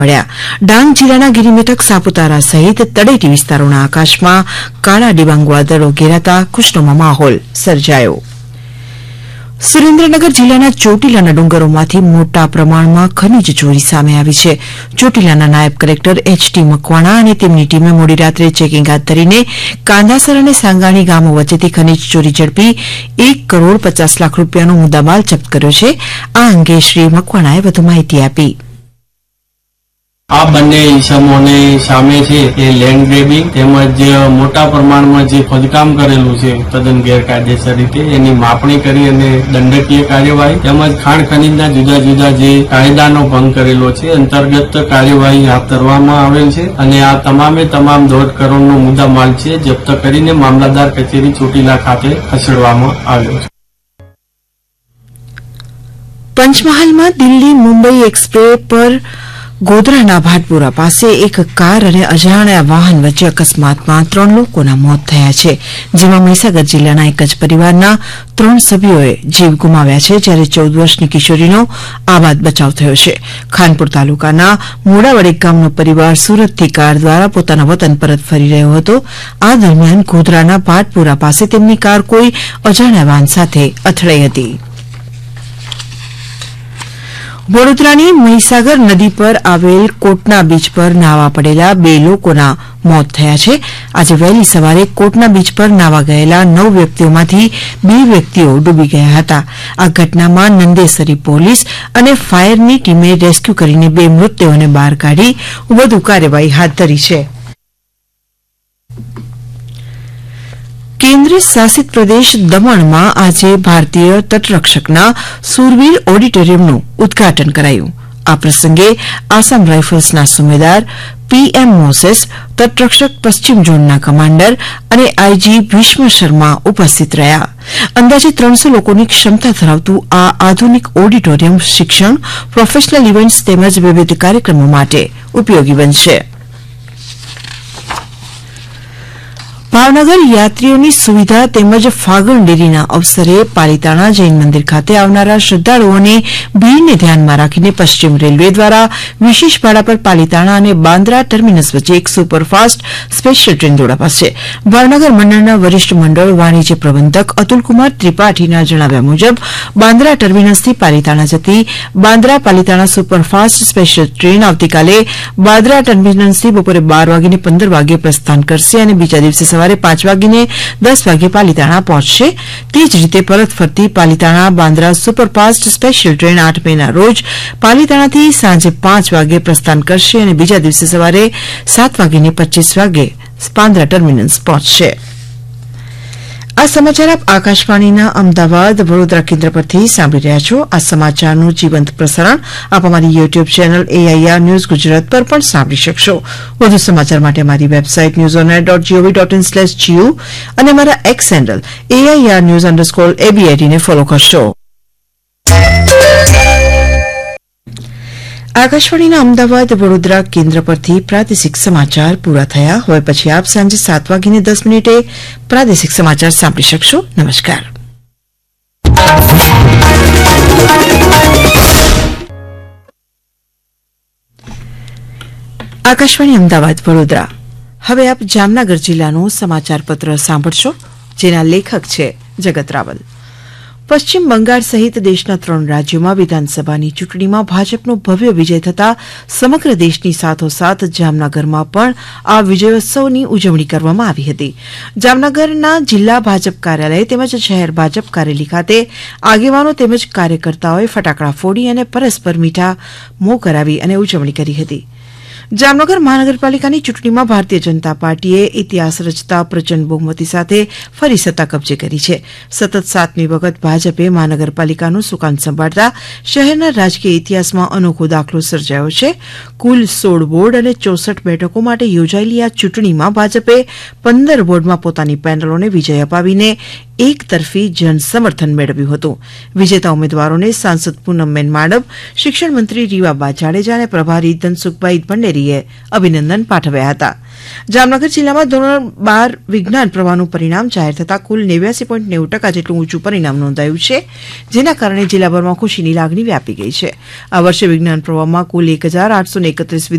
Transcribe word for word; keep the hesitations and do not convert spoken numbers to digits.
પડ્યા. ડાંગ જિલ્લાના ગિરિમથક સાપુતારા સહિત તળેટી વિસ્તારોના આકાશમાં કાળા ડિબાંગ વાદળો ઘેરાતા ખુશનુમા માહોલ સર્જાયો. સુરેન્દ્રનગર જિલ્લાના ચોટીલાના ડુંગરોમાંથી મોટા પ્રમાણમાં ખનીજ ચોરી સામે આવી છે. ચોટીલાના નાયબ કલેક્ટર એચ ટી મકવાણા અને તેમની ટીમે મોડી રાત્રે ચેકિંગ હાથ ધરીને કાંદાસર અને સાંગાણી ગામો વચ્ચેથી ખનીજ ચોરી ઝડપી એક કરોડ પચાસ લાખ રૂપિયાનો મુદ્દામાલ જપ્ત કર્યો છે. આ અંગે શ્રી મકવાણાએ વધુ માહિતી આપી. આ બંને ઇસમોને સામે છે એ લેન્ડ ગ્રેબિંગ તેમજ મોટા પ્રમાણમાં જે ખોદકામ કરેલું છે તદ્દન ગેરકાયદેસર રીતે એની માપણી કરી અને દંડકીય કાર્યવાહી તેમજ ખાણ ખનીજના જુદા જુદા જે કાયદાનો ભંગ કરેલો છે અંતર્ગત કાર્યવાહી હાથ ધરવામાં આવેલ છે અને આ તમામે તમામ દોઢ કરોડનો મુદ્દામાલ છે જપ્ત કરીને મામલતદાર કચેરી ચોટીલા ખાતે ખસેડવામાં આવ્યો છે. પંચમહાલમાં દિલ્હી મુંબઈ એક્સપ્રેસ પર ગોધરાના ભાટપુરા પાસે એક કાર અને અજાણ્યા વાહન વચ્ચે અકસ્માતમાં ત્રણ લોકોના મોત થયા છે, જેમાં મહીસાગર જિલ્લાના એક જ પરિવારના ત્રણ સભ્યોએ જીવ ગુમાવ્યા છે, જ્યારે ચૌદ વર્ષની કિશોરીનો આબાદ બચાવ થયો છે. ખાનપુર તાલુકાના મોડાવડેક ગામનો પરિવાર સુરતથી કાર દ્વારા પોતાના વતન પરત ફરી રહ્યો હતો. આ દરમિયાન ગોધરાના ભાટપુરા પાસે તેમની કાર કોઈ અજાણ્યા વાહન સાથે અથડાઈ હતી. વડોદરાની મહીસાગર નદી પર આવેલ કોટના બીચ પર નાવા પડેલા બે લોકોના મોત થયા છે. આજે વહેલી સવારે કોટના બીચ પર નાવા ગયેલા નવ વ્યક્તિઓમાંથી બે વ્યક્તિઓ ડૂબી ગયા હતા. આ ઘટનામાં નંદેસરી પોલીસ અને ફાયરની ટીમે રેસ્ક્યુ કરીને બે મૃતદેહોને બહાર કાઢી વધુ કાર્યવાહી હાથ ધરી છે. કેન્દ્ર શાસિત પ્રદેશ દમણમાં આજે ભારતીય તટરક્ષકના સુરવીર ઓડિટોરિયમનું ઉદઘાટન કરાયું. આ પ્રસંગે આસામ રાઇફલ્સના સુમેદાર પી એમ મોસેસ, તટરક્ષક પશ્ચિમ ઝોનના કમાન્ડર અને આઈજી ભીષ્મ શર્મા ઉપસ્થિત રહ્યા. અંદાજે ત્રણસો લોકોની ક્ષમતા ધરાવતું આ આધુનિક ઓડિટોરિયમ શિક્ષણ, પ્રોફેશનલ ઇવેન્ટ્સ તેમજ વિવિધ કાર્યક્રમો માટે ઉપયોગી બનશે. ભાવનગર યાત્રીઓની સુવિધા તેમજ ફાગણ ડેરીના અવસરે પાલીતાણા જૈન મંદિર ખાતે આવનારા શ્રદ્ધાળુઓની ભીડને ધ્યાનમાં રાખીને પશ્ચિમ રેલવે દ્વારા વિશેષ ભાડા પર પાલીતાણા અને બાંદ્રા ટર્મિનસ વચ્ચે એક સુપરફાસ્ટ સ્પેશિયલ ટ્રેન દોડાવાશે. ભાવનગર મંડળના વરિષ્ઠ મંડળ વાણિજ્ય પ્રબંધક અતુલકુમાર ત્રિપાઠીના જણાવ્યા મુજબ બાંદ્રા ટર્મિનસથી પાલીતાણા જતી Bandra Palitana superfast special train આવતીકાલે બાંદ્રા ટર્મિનસથી બપોરે બાર વાગીને પંદર વાગ્યે પ્રસ્થાન કરશે અને બીજા દિવસે સવારે પાંચ વાગીને દસ વાગ્યે પાલીતાણા પહોંચશે. તે જ રીતે પરત ફરતી Palitana Bandra superfast special train આઠ મેના રોજ પાલીતાણાથી સાંજે પાંચ વાગ્યે પ્રસ્થાન કરશે અને બીજા દિવસે સવારે સાત વાગીને પચ્ચીસ વાગ્યે બાંદ્રા ટર્મિનસ પહોંચશે. આ સમાચાર આપ આકાશવાણીના અમદાવાદ વડોદરા કેન્દ્ર પરથી સાંભળી રહ્યા છો. આ સમાચારનું જીવંત પ્રસારણ આપ અમારી YouTube channel AIR news Gujarat પર પણ સાંભળી શકશો. વધુ સમાચાર માટે અમારી website news on air dot GOV dot in slash GU અને અમારા x handle AIR news underscore એબીઆઈડીને follow કરશો. આકાશવાણીના અમદાવાદ વડોદરા કેન્દ્ર પરથી પ્રાદેશિક સમાચાર પૂરા થયા. હવે પછી આપ સાંજે સાત વાગીને દસ મિનિટે પ્રાદેશિક સમાચાર સાંભળી શકશો. નમસ્કાર. આકાશવાણી અમદાવાદ વડોદરા. હવે આપ જામનગર જિલ્લાનું સમાચાર પત્ર સાંભળશો, જેના લેખક છે જગત રાવલ. પશ્ચિમ બંગાળ સહિત દેશના ત્રણ રાજ્યોમાં વિધાનસભાની ચૂંટણીમાં ભાજપનો ભવ્ય વિજય થતાં સમગ્ર દેશની સાથોસાથ જામનગરમાં પણ આ વિજયોત્સવની ઉજવણી કરવામાં આવી હતી. જામનગરના જિલ્લા ભાજપ કાર્યાલય તેમજ શહેર ભાજપ કાર્યાલય ખાતે આગેવાનો તેમજ કાર્યકર્તાઓએ ફટાકડા ફોડી અને પરસ્પર મીઠા મોં કરાવી અને ઉજવણી કરી હતી. જામનગર મહાનગરપાલિકાની ચૂંટણીમાં ભારતીય જનતા પાર્ટીએ ઇતિહાસ રચતા પ્રચંડ બહુમતી સાથે ફરી સત્તા કબજે કરી છે. સતત સાતમી વખત ભાજપે મહાનગરપાલિકાનું સુકાન સંભાળતા શહેરના રાજકીય ઇતિહાસમાં અનોખો દાખલો સર્જાયો છે. કુલ સોળ વોર્ડ અને ચોસઠ બેઠકો માટે યોજાયેલી આ ચૂંટણીમાં ભાજપે પંદર વોર્ડમાં પોતાની પેનલોને વિજય અપાવીને એક તરફી જનસમર્થન મેળવ્યું હતું. વિજેતા ઉમેદવારોને સાંસદ પૂનમબેન માડમ, શિક્ષણ મંત્રી રીવાબા જાડેજા અને પ્રભારી ધનસુખભાઈ ભંડેરીએ અભિનંદન પાઠવ્યા હતા. જામનગર જિલ્લામાં ધોરણ બાર વિજ્ઞાન પ્રવાહનું પરિણામ જાહેર થતાં કુલ નેવ્યાસી પોઈન્ટ નેવું ટકા જેટલું ઊંચું પરિણામ નોંધાયું છે, જેના કારણે જિલ્લાભરમાં ખુશીની લાગણી વ્યાપી ગઈ છે. આ વર્ષે વિજ્ઞાન પ્રવાહમાં કુલ એક હજાર આઠસો એકત્રીસ